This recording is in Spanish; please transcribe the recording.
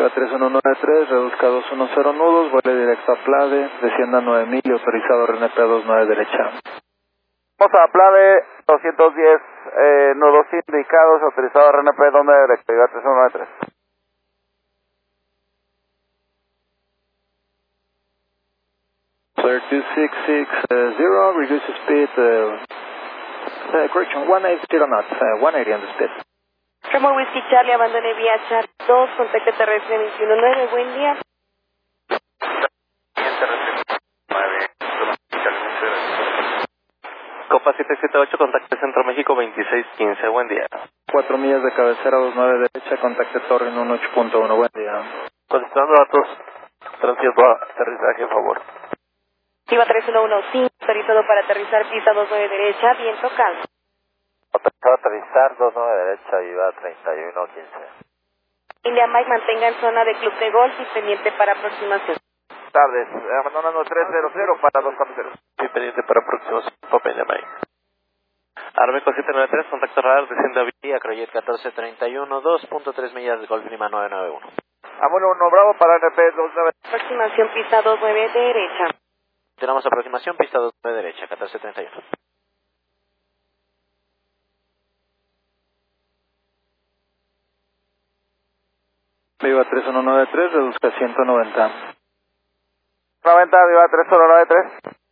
Viva 3193, reduzca 210 nudos, vuele directo a Plade, descienda 9000 y autorizado RNP 29 derecha. Vamos a Plade, 210 nudos indicados, autorizado RNP 29 derecha, Viva 3193. Clear 2660, reduce speed, correction, 180 knots, 180 on the speed. Remo Whiskey Charlie, abandone vía Charlie 2, contacto terrestre 219, buen día. Copa 778, contacte Centro México 2615, buen día. 4 millas de cabecera 29 derecha, contacte Torre 18.1, buen día. Contestando datos, transito a aterrizaje, por favor. Viva 3115, autorizado para aterrizar pista 29 derecha, viento calmo. Autorizado a aterrizar 29 derecha, Viva 3115. India Mike, mantenga en zona de club de golf y pendiente para aproximación. Tardes, abandonando 300 para 240. Sí, pendiente para aproximación, Papa India Mike. Arbeco 793, contacto radar, desciende a vía, Croyet 1431, 2.3 millas de Golf Lima 991. Amuno 1 Bravo para RP 29. Aproximación pista 29 derecha. Tenemos aproximación, pista 29 derecha, 1431. Viva 3193, reduzca 190. 90, Viva 3193.